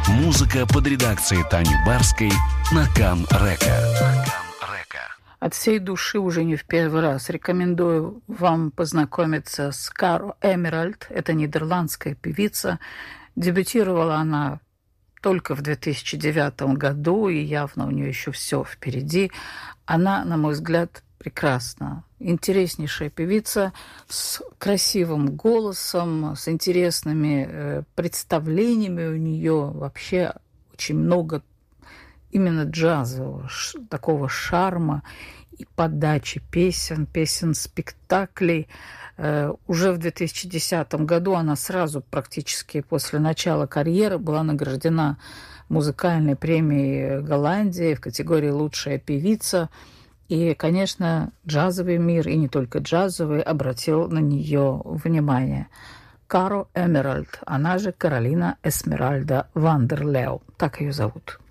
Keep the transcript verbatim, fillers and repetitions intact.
Музыка под редакцией Тани Барской на Кам-Река. От всей души уже не в первый раз рекомендую вам познакомиться с Каро Эмеральд. Это нидерландская певица. Дебютировала она только в две тысячи девятом году, и явно у нее еще все впереди. Она, на мой взгляд, прекрасна. Интереснейшая певица с красивым голосом, с интересными э, представлениями. У нее вообще очень много именно джазового, ш, такого шарма и подачи песен, песен-спектаклей. Э, уже в две тысячи десятом году она сразу, практически после начала карьеры, была награждена музыкальной премией Голландии в категории «Лучшая певица». И, конечно, джазовый мир, и не только джазовый, обратил на нее внимание. Каро Эмеральд, она же Каролина Эсмеральда Вандерлеу, так ее зовут.